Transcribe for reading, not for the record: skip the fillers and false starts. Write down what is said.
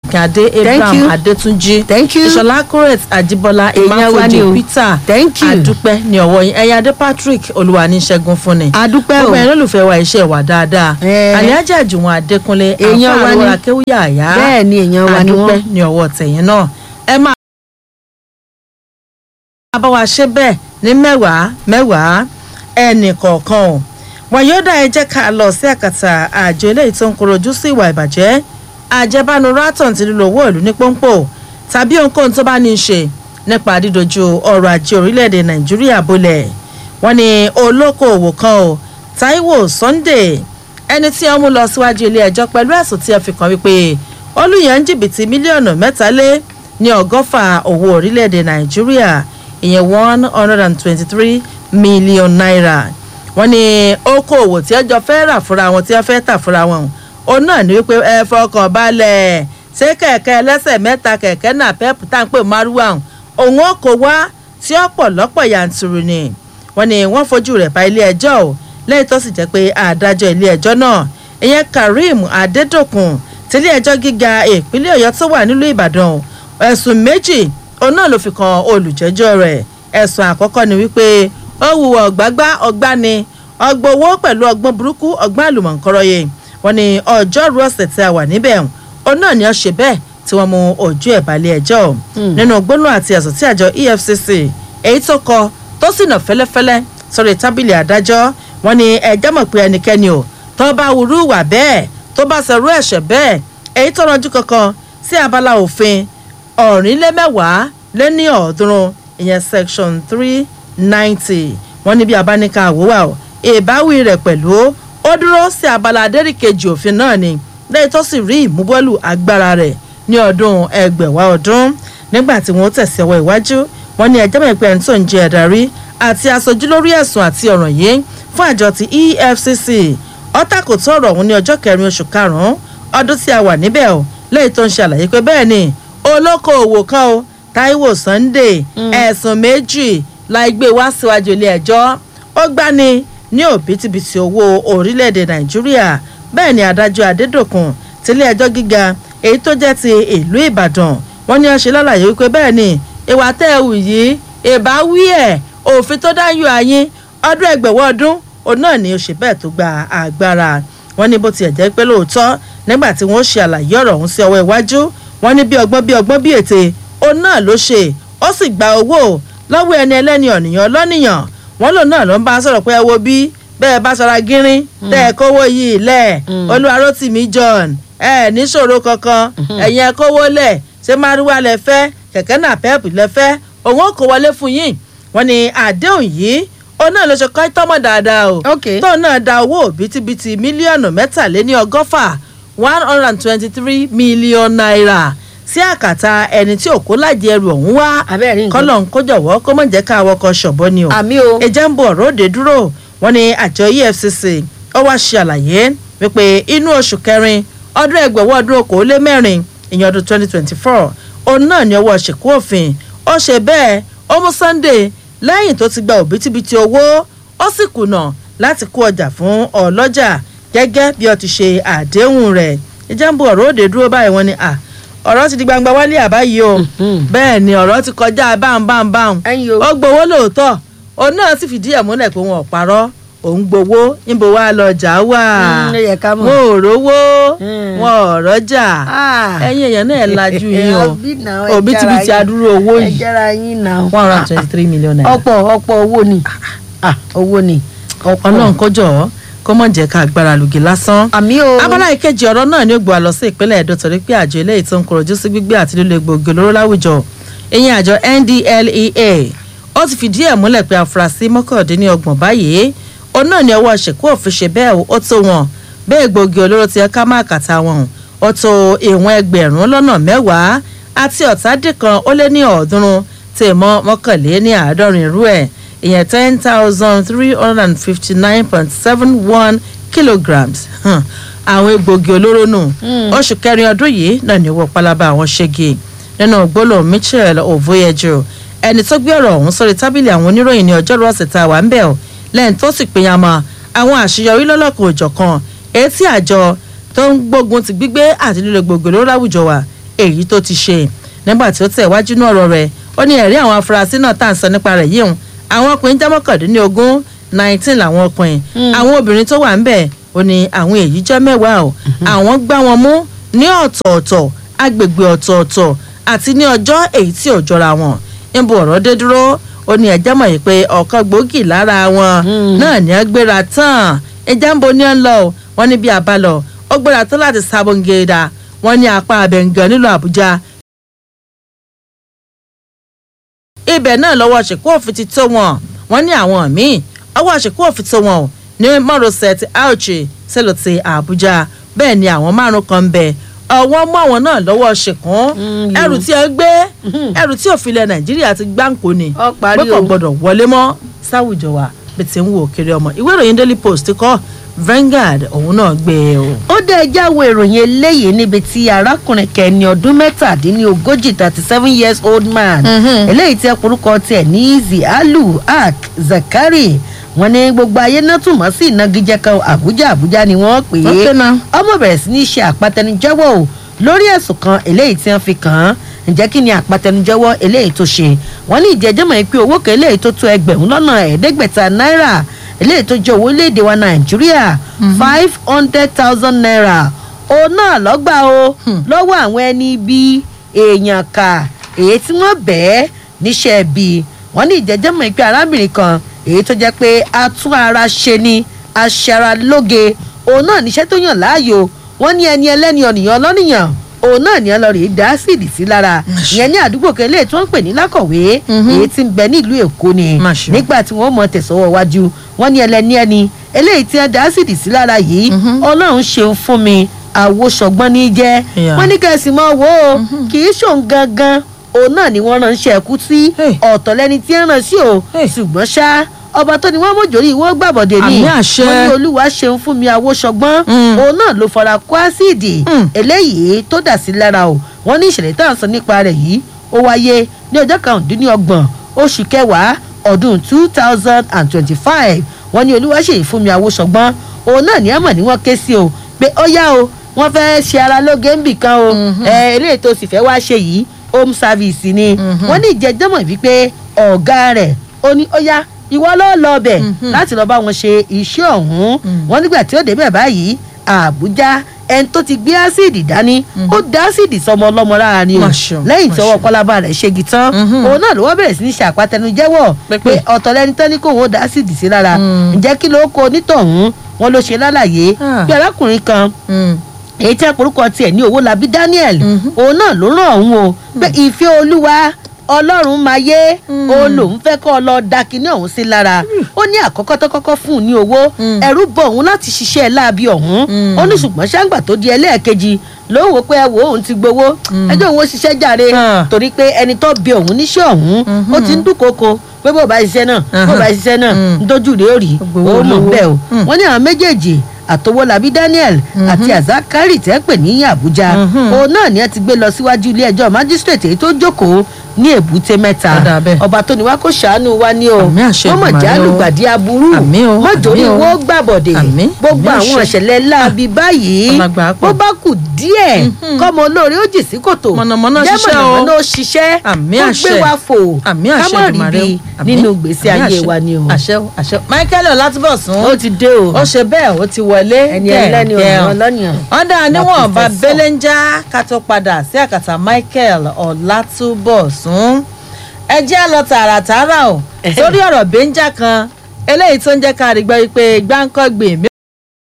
Adé Abraham Adétúnjí Ìṣọ̀lá Correct Àjíbọ́lá Ìmáfojì Peter adúpẹ́ ní ọwọ́ yín ẹ̀yà Adé Patrick Olúwaníṣẹ́gun fúnni adúpẹ́ o gbogbo ẹ̀yin olólùfẹ́ wa iṣẹ́ wa dáadáa Àlíájà Àjùwọ̀n Adékúnlé àfáàrọ̀ Akéwúyà àyá bẹ́ẹ̀ ni èèyàn wa ni wọ́n adúpẹ́ ní ọwọ́ tẹ̀yìn náà ẹ máa bá wa ṣe bẹ́ẹ̀ ní mẹ́wàá ẹnì kọ̀ọ̀kan o wọn yóò dá ẹ jẹ́ ká lọ sí àkàtà àjọ eléyìí tó ń korojú sí ìwà ìbàjẹ́ àjẹbánu rátàn tí lílo owó ìlú ní pọ́npọ́ tàbí ohunkóhun tó bá ní í ṣe nípa dídojú ọrọ̀ ajé orílẹ̀-èdè Nàìjíríà bolẹ̀ wọ́n ní olókoòwò kan o Táíwò Sunday ẹni tí wọ́n mú lọ síwájú ilé ẹjọ́ pẹ̀lú ẹ̀sùn tí wọ́n fi kàn wípé olùyàn jìbìtì mílíọ̀nù 3 owó orílẹ̀-èdè Nàìjíríà ìyẹn 123 million naira wọ́n ní okòòwò tí ẹjọ́ fẹ́ rà fúnra wọn tí wọ́n fẹ́ tà fúnra wọn òun náà ní wípé ẹ fọkàn balẹ̀ ṣé kẹ̀kẹ́ ẹlẹ́sẹ̀ mẹ́ta kẹ̀kẹ́ náà pẹ́ẹ́pù tá à ń pè márùwà òun ó kó wá tí ọ̀pọ̀lọpọ̀ yanturu ni wọ́n ní wọ́n fojú rẹ̀ bá ilé ẹjọ́ o lẹ́yìn tó sì jẹ́ pé adájọ́ ilé ẹjọ́ náà ìyẹn Karim Adédòkun tílé ẹjọ́ gíga ìpínlẹ̀ Ọ̀yọ́ tó wà nílùú Ìbàdàn ẹ̀sùn méjì òun náà ló fi kan olùjẹ́jọ́ rẹ̀ ẹ̀sùn àkọ́kọ́ ni wípé ó hùwà ọ̀gbágbá ọ̀gbáni ọgbọ́n owó pẹ̀lú ọgbọ́n burúkú ọgbọ́n àlùmọ̀ǹkọ́rọ́yè wọ́n ní ọjọ́rú ọ̀sẹ̀ tí a wà níbẹ̀ òun náà ni ó ṣe bẹ́ẹ̀ tí wọ́n mú ojú ẹ̀ balẹ̀ ẹjọ́ nínú gbólóhùn àti ẹ̀sùn tí àjọ EFCC èyí tó kọ tó sì nà fẹ́lẹ́fẹ́lẹ́ sórí tábìlì adájọ́ wọ́n ní ẹjọ́ mọ̀ pé ẹnikẹ́ni ò tó bá wúrú wà bẹ́ẹ̀ tó bá ṣerú ẹ̀ṣẹ̀ bẹ́ẹ̀ èyí tó ranjú kankan sí abala òfin 410 ìyẹn section 390 wọ́n ní bí abáníkà àwòwà ò ìbáwí rẹ̀ pẹ̀lú ó dúró sí abala adẹ́rìkejì òfin náà ni lẹ́yìn tó sì rí ìmúbọ́lù agbára rẹ̀ ní ọdún ẹgbẹ̀wá ọdún nígbà tí wọ́n tẹ̀sí ọwọ́ iwájú wọ́n ní ẹjọ́ mọ̀ pé ẹni tó ń jẹ́ ẹ̀dárí àti aṣojú lórí ẹ̀sùn àti ọ̀ràn yìí fún àjọ ti EFCC ọ́tàkù tó ọ̀rọ̀ ọ̀hún ní ọjọ́ 4 oṣù karùn-ún ọdún tí a wà níbẹ̀ ò lẹ́yìn tó ń ṣàlàyé pé bẹ́ẹ̀ ni olókoòwò kan o Táíwò Sunday ẹ̀sùn méjì láì gbé wá síwájú ilé ẹjọ́ ó gbani ní òbítíbitì owó orílẹ̀-èdè Nàìjíríà bẹ́ẹ̀ ni adájọ́ Adédòkun tílé ẹjọ́ gíga èyí tó jẹ́ ti ìlú Ìbàdàn wọ́n ní wọ́n ṣe lálàyé wípé bẹ́ẹ̀ ni ìwà tẹ́ ẹ wù yìí ìbáwí ẹ̀ òfin tó dáyọ̀ ayín ọdún ẹgbẹ̀wọ́ ọdún òun náà ni ó ṣe bẹ́ẹ̀ tó gba agbára wọ́n ní bó tiẹ̀ jẹ́ pé lóòótọ́ nígbà tí wọ́n ṣe àlàyé ọ̀rọ̀ ọ̀hún sí ọwọ́ iwájú wọ́n ní bí ọgbọ́n bí ète òun náà ló ṣe ó sì gba owó lọ́wọ́ ẹni ẹlẹ́ni ọ̀nìyàn lọ́nìyàn wọ́n lòun náà ló ń bá sọ̀rọ̀ pé ẹ wo bí bẹ́ẹ̀ bá sọra gírín tẹ́ ẹ kówó yìí lẹ̀ Olúwarótìmí John ẹ níṣòro kankan ẹ̀yin ẹ kówó lẹ̀ ṣé márúwá lẹ fẹ́ kẹ̀kẹ́ náà pẹ́ẹ́pù lẹ fẹ́ òun ó kó wọlé fún yín wọ́n ní àdéhùn yìí òun náà ló ṣe kọ́ tọ́mọ̀ dáadáa o tóun náà da owó bítíbitì mílíọ̀nù 123 million naira sí àkàtà ẹni tí òkú lájẹ ẹrù ọ̀hún wá kọ́lọ̀ ń kó jọ̀wọ́ kó mọ̀ jẹ́ ká awọkọ̀ ṣọ̀bọ ni o ẹjẹ́ ń bọ̀ ọ̀rọ̀ òde dúró wọ́n ní àjọ EFCC ó wá ṣe àlàyé wípé inú oṣù kẹrin ọdún ẹgbẹ̀wọ́ ọdún okòólémẹ́rin ìyẹn ọdún 2024 òun náà ni ọwọ́ ṣèkú òfin ó ṣe bẹ́ẹ̀ ó mú Sunday lẹ́yìn tó ti gba òbítíbitì owó ó sì kùnà láti kó ọjà fún ọlọ́jà gẹ́gẹ́ bí ó ti ṣe àdéhùn rẹ̀ ẹjẹ́ ń bọ̀ ọ̀rọ̀ òde dúró báyìí wọ́n ní ọ̀rọ̀ ti di gbangba wálé àbáyé o bẹ́ẹ̀ ni ọ̀rọ̀ ti kọjá báńbáńbáń ó gbowó lóòótọ́ òun náà sì fìdí ẹ̀ múlẹ̀ pé wọn ò parọ́ òun gbowó níbo wá lọ́jà wà wọn ò rówó wọn ò rọ́jà ẹ̀yin èèyàn náà lajú yín o òbítíbitì adúrú owó yìí 123 million naira ọ̀pọ̀ owó ni ọlọ́run kó jọ̀ọ́ kó mọ̀ jẹ́ ká agbára lùgì lásán. àmì o. abala ìkejì ọ̀rọ̀ náà ni ó gbọ́ lọ sí ìpínlẹ̀ Ẹdó torí pé àjọ eléyìí tó ń kọ̀rọ̀jú sí gbígbé àti lílo egbòogi olóró láwùjọ ìyẹn àjọ NDLEA ó ti fìdí ẹ̀ múlẹ̀ pé afurasí 29 báyìí òun náà ni ọwọ́ ṣèkú òfin ṣe bẹ́ẹ̀ ó tó wọn bẹ́ẹ̀ egbòogi olóró ti ẹ̀ka máa kàtà wọn ó tó ìwọ̀n ẹgbẹ̀rún lọ́nà 10 àti ọ̀tàdínkan ó lé ní 300 tèmọ́ 1,140 irú ẹ̀ ìyẹn 10,359.71 kilograms àwọn egbògi olóró nù oṣù kẹrin ọdún yìí náà ní owó pálábá àwọn ṣẹ́gi nínú gbólóhùn Michel Ovoyejo ẹni tó gbé ọ̀rọ̀ ọ̀hún sórí tábìlì àwọn oníròyìn ní ọjọ́rú ọ̀sẹ̀ tá a wà ń bẹ̀ ọ́ lẹ́yìn tó sì pè yàn mọ́ àwọn àṣeyọrí lọ́lọ́kan òjọ̀kan èyí tí àjọ tó ń gbógun ti gbígbé àti lílo egbògi olóró láwùjọ wa èyí tó ti ṣe nígbà tí ó tẹ̀ wájú ní ọ̀rọ̀ rẹ̀ ó ní ẹ̀rí àwọn afurasí náà tá à ń sọ nípa rẹ̀ yìí àwọn ọkùnrin jẹ́ mọ́kàndínlógún 19 làwọn ọkùnrin àwọn obìnrin tó wà ń bẹ̀ ó ní àwọn èyí jẹ́ 10 o àwọn gbá wọn mú ní ọ̀tọ̀ọ̀tọ̀ agbègbè ọ̀tọ̀ọ̀tọ̀ àti ní ọjọ́ èyí tí ò jọra wọn níbo ọ̀rọ̀ dé dúró ó ní ẹjẹ́ mọ̀ yìí pé ọ̀kan gbòógì lára wọn náà ní ẹ gbéra tán ẹjẹ́ ń bo ní ẹ ń lọ wọn ní bí abalọ̀ ó gbéra tán láti Sabongeda wọn ní apá abẹ́ǹgàn nílùú Àbújá ibẹ̀ náà lọ́wọ́ ṣìkú òfin ti tó wọn wọ́n ní àwọn míì ọwọ́ ṣìkú òfin tó wọn ní márosẹ̀ ti Auchi sílùú ti Àbújá bẹ́ẹ̀ ni àwọn 5 kan ń bẹ ọwọ́ mú àwọn náà lọ́wọ́ ṣìkún ẹrù tí ẹ gbé ẹrù tí òfin ilẹ̀ Nàìjíríà ti gbáǹkó ni pé kò gbọdọ̀ wọlé mọ́ sáwùjọ wa bí ti ń wo òkèrè ọmọ ìwé ìròyìn Daily Post kọ́ Vanguard òun náà gbé e o. ó dé jáwé ìròyìn eléyìí níbi tí arákùnrin kẹni ọdún 37 years old man eléyìí tí ẹkùnrúkọ tiẹ̀ ní Zialu Ak Zakari wọ́n ní gbogbo ayé náà túmọ̀ sí ìnagijẹ kan Àbújá ni wọ́n pè é ọmọ bẹ̀rẹ̀ sí ní ṣe àpatẹnujẹ́wọ́ o lórí ẹ̀sùn kan eléyìí tí wọ́n fi kàn án ǹjẹ́ kí ni àpatẹnujẹ́wọ́ eléyìí tó ṣe wọ́n ní ìjẹ́jọ́mọ̀ pé owó kan eléyìí tó tó 500,000 naira eléyìí tó jẹ́ owó léde wa Nàìjíríà 500,000 naira òun náà lọ́gbà o lọ́wọ́ àwọn ẹni bí èèyàn kà èyí tí wọ́n bẹ̀ẹ́ níṣẹ́ bí wọ́n ní ìjẹ́jọ́mọ̀ pé arábìnrin kan èyí tó jẹ́ pé atún ara ṣe ni aṣaralóge òun náà níṣẹ́ tó yàn láàyò wọ́n ní ẹni ẹlẹ́ni ọ̀nìyàn ọlọ́nìyàn òun náà ní ọlọ́rìí dá ásíìdì sí lára ìyẹn ní àdúgbò kan eléyìí tí wọ́n ń pè ní Lákọ̀wé èyí tí ń bẹ nílùú Èkó ni nígbà tí wọ́n mọ̀ tẹ̀sọ́wọ́ wájú wọ́n ní ẹlẹ́ni ẹni eléyìí tí wọ́n dá ásíìdì sí lára yìí Ọlọ́run ṣeun fún mi àwòṣọgbọ́n ní jẹ́ wọ́n ní kẹ́sì mọ́ wò ó kì í ṣòun gangan òun náà ni wọ́n ránṣẹ́ ẹ̀kú sí ọ̀tọ̀ lẹ́ni tí ń rán sí o ṣùgbọ́n ṣá ọba tó ni wọ́n mójórí ìwọ gbàbọ̀dé ni wọ́n ní Olúwa ṣeun fún mi àwòṣọgbọ́n òun náà ló fara kó ásíìdì eléyìí tó dà sí lára o wọ́n ní ìṣẹ̀lẹ̀ tá à ń sọ nípa rẹ̀ yìí ó wáyé ní ọjọ́ 29 oṣù kẹwàá ọdún 2025 wọ́n ní Olúwa ṣèyí fún mi àwòṣọgbọ́n òun náà ní àmọ̀ ni wọ́n ké sí o pé ó yá o wọ́n fẹ́ ṣe ara lóge ń bì kan o eléyìí tó sì fẹ́ wá ṣe yìí home service ni wọ́n ní ìjẹ́jọ́mọ̀ wípé ọ̀gá rẹ̀ ó ní ó yá ìwọ ló lọ bẹ̀ láti lọ bá wọn ṣe iṣẹ́ ọ̀hún wọ́n nígbà tí ó débẹ̀ báyìí Àbújá ẹni tó ti gbé ásíìdì dání ó dá ásíìdì sọmọ ọlọ́mọ lára ni o lẹ́yìn tí ọwọ́ kọ́lábà rẹ̀ ṣégi tán òun náà ló wọ́n bẹ̀rẹ̀ sí ní ṣe àpatẹnujẹ́wọ́ pé ọ̀tọ̀ lẹni tán ní kó òun ó dá ásíìdì sí lára ǹjẹ́ kí ló kó onítọ̀hún wọn ló ṣe lálàyé bí arákùnrin kan èyí tí àpòrúkọ tiẹ̀ ní Owólabí Daniel òun náà ló rán òun o pé ìfẹ́ Olúwa Ọlọ́run máa yé òun lòun fẹ́ kọ́ ọ lọ da kinní ọ̀hún sí lára ó ní àkọ́kọ́ tó kọ́kọ́ fún un ní owó ẹ̀rù bọ̀ òun láti ṣiṣẹ́ láabi ọ̀hún ó ní ṣùgbọ́n ṣáǹgbà tó di ẹlẹ́ẹ̀kejì ló wò pé ẹwò òun ti gbowó ẹjọ́ òun ó ṣiṣẹ́ jàre torí pé ẹni tó bí òun níṣẹ́ ọ̀hún ó ti ń dúnkokò pé bó bá ṣiṣẹ́ náà ń dojú rèé rí ó mọ̀ bẹ́ẹ̀ o wọ́n ní àwọn méjèèjì àtọwọ́lábí Daniel àti Azakari tẹ́ pè ní Àbújá òun náà ni ẹ ti gbé lọ síwájú ilé ẹjọ́ májísírèètì èyí tó jókòó ní Èbúté Mẹ́ta ọba tó ní wá kó ṣàánú wa ní o wọ́n mọ̀ já lùgbàdì aburú mọ́jọ́rí wọ́n gbàbọ̀dé gbogbo àwọn ìṣẹ̀lẹ̀ láabi báyìí bó bá kù díẹ̀ kọ́mọ olóore ó jì sí kòtò mọ̀nàmọ́ná ó ṣiṣẹ́ ó gbé wa fò ká mọ̀ rí bí nínú gbèsè ayé wa ni o. Michael Ọlátúbọ̀sún ó ti dé o ó ṣe bẹ́ẹ̀ ó ti wọlé ẹni ẹlẹ́ni ọlọ́nìyàn. ọ̀dà níwọ̀n bá bẹ́lẹ́njá ká tó padà sí àkàtà Michael Ọlátúbọ̀sún ẹ jẹ́ lọ tààràtààrà o sórí ọ̀rọ̀ bẹ́ńjà kan eléyìí tó ń jẹ́ ká rí gbọ́ pé gbáǹkọ́gbìn